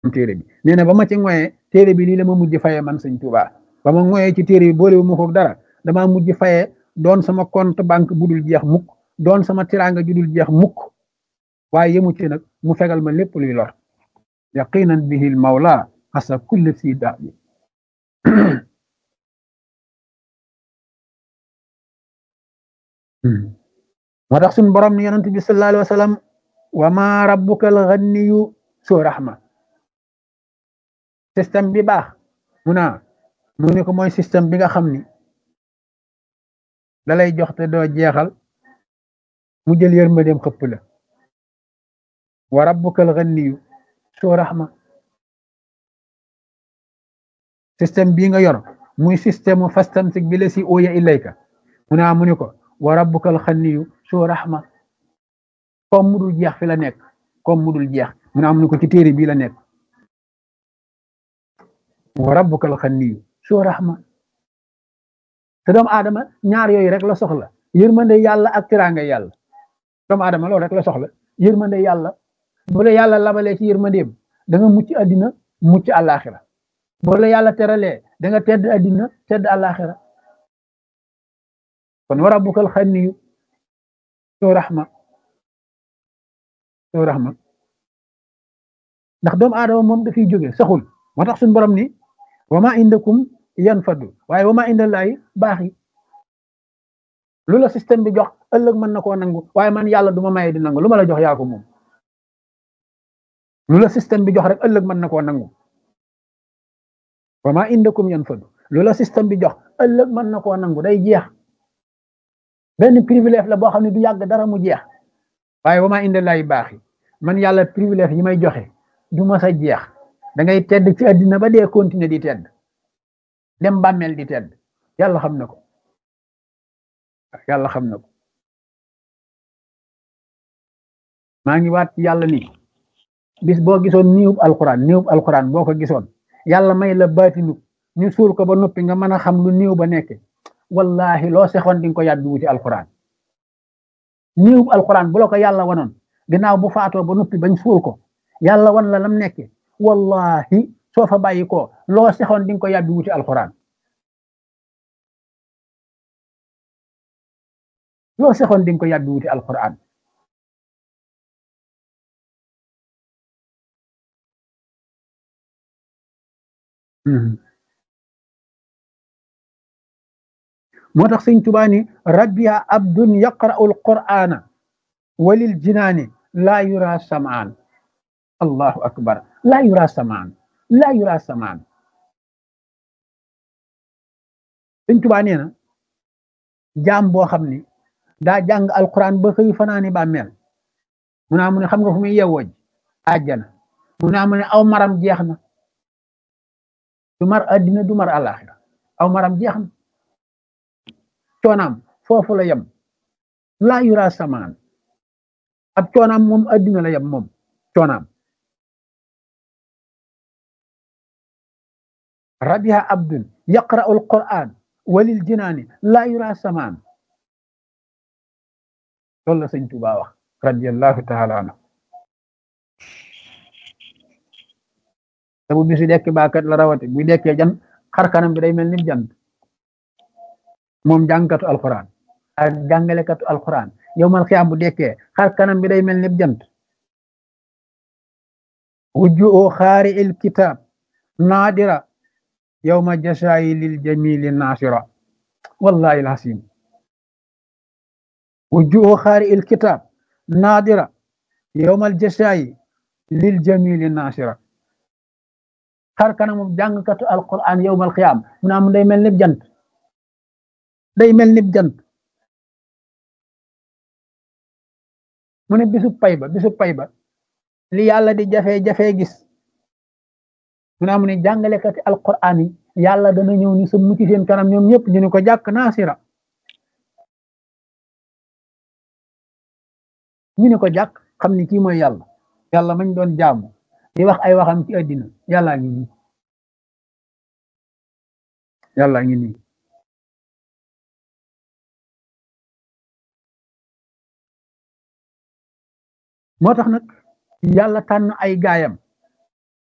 téere bi nee na ba ma ci ngoyee téere bi lii la ma mujj fayee man sëñ Tuubaa ba ma ngoyee ci téere bi boolewu ma ko dara damaa mujj fayee doon sama compte banque bu dul jeex mukk doon sama tiraanga ju dul jeex mukk waaye yemu ci nag mu fegal ma lépp luy lor yaqinan bihi l mawla asa kulli si da bi moo tax suñ borom ni yonent bi sallallahu alayhi wa sallam wa ma rabbuka al ganiyu soo rahma système bi baax mu ne ko mooy système bi nga xam ni da lay jox te doo jeexal mu jël yërmandeem xëpp la wa rabbuka al ganiyu soo rahma système bii nga yor muy système fastamsik bi la si ooya ilayka mu ne ko wa rabbuka al ganiyu soo rahma comme mu dul jeex fi la nekk comme mu dul jeex mu ne ko ci téere bii la nekk wa rabbuka al ganiyu soo rahma te doomu aadama ñaar yooyu rek la soxla yërmande yàlla ak tiraanga yàlla doomu aadama loolu rek la soxla yërmande yàlla bu la yàlla labalee ci yërmandeem da nga mucc àddina mucc àllaaxira bu la yàlla teralee da nga tedd àddina tedd àllaaxira kon wa rabbukal xaniyu soo raxma ndax doomu aadama moom dafiy jóge saxul moo tax suñu borom ni wa ma indakum yanfadu waaye wa ma indallaahi baaxi lu la système bi jox ëllëg mën na koo nangu waaye man yàlla du ma maye di nangu lu ma la jox yaa ko moom lu la système bi jox rek ëllëg mën na koo nangu wa ma indakum yanfadu lu la système bi jox ëllëg mën na koo nangu day jeex benn privilège la boo xam ne du yàgg dara mu jeex waaye wa ma indallaahi baaxi man yàlla privilège yi may joxe du ma sa jeex da ngay tedd ci àddina ba dee continuer di tedd dem bàmmeel di tedd yàlla xam na ko yàlla xam na ko maa ngi waat ci yàlla ni bis boo gisoon niwub alquran boo ko gisoon yàlla may la baatinu ñu suul ko ba noppi nga mën a xam lu niw ba nekke wallahi loo sexoon di nga ko yàbbi wuti alquran niwub alquran bu la ko yàlla wanoon ginnaaw bu faatoo ba noppi bañ suul ko yàlla wan la lam nekke wallahi soo fa bàyyi ko loo sexoon di nga ko yàbbi wuti alquran loo sexoon di nga ko yàbbi wuti alquran moo tax sëñ Tuubaa ni rabbiya abdun yaqra'u alqur'ana walil jinaani laa yura samaan allahu akbar laa yura samaan sëñ Tuubaa nee na jaam boo xam ni daa jàng alquran ba xëy fanaani bàmmeel mu ne xam nga fu muy yewwoo ji àjjana mu ne aw maram jeex na du mar àddina du mar àllaaxira aw maram jeex na coonaam foofu la yem laa yura samaan ab coonaam moom àddina la yem moom coonaam rabiha abdun yaqra'u alquran walil jinaani laa yura samaan loolu la sëñ Tuubaa wax radiyallahu taala anhu te bu bisu dekk baakat la rawate bu dekkee jan xar kanam bi day mel ni jant moom jàngkatu alquran ak jàngalekatu alquran yowmal xiyaam bu dekkee xar kanam bi day mel ni jant wujjuhu xaari il kitab naadira yowma jasaayi lil jamili naasira wallahi alhasim wujjuhu xaari il kitab naadira yowmal jasaayi lil jamili naasira xar kanamu jàngkatu alquran yowmal xiyaam mu naa mu day mel ni jant day mel ni jant mu ne bisu pay ba li yàlla di jafe gis mu ne mu ne jàngalekati alquran yi yàlla dana ñëw ni sa mucc seen kanam ñoom ñëpp ñu ne ko jàkk naasira ñu ne ko jàkk xam ni kii mooy yàlla mañ doon jaamu di wax ay waxam ci àddina yàllaa ngi nii moo tax nag yàlla tànn ay gaayam